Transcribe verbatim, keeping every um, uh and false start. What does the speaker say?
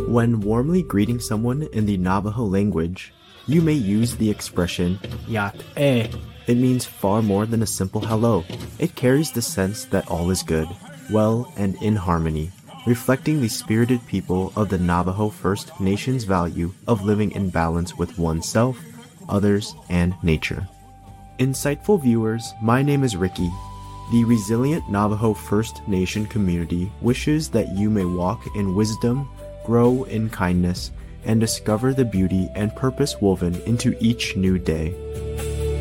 When warmly greeting someone in the Navajo language, you may use the expression Yat e. It means far more than a simple hello. It carries the sense that all is good, well, and in harmony, reflecting the spirited people of the Navajo First Nations value of living in balance with oneself, others, and nature. Insightful viewers, my name is Ricky. The resilient Navajo First Nation community wishes that you may walk in wisdom, grow in kindness, and discover the beauty and purpose woven into each new day.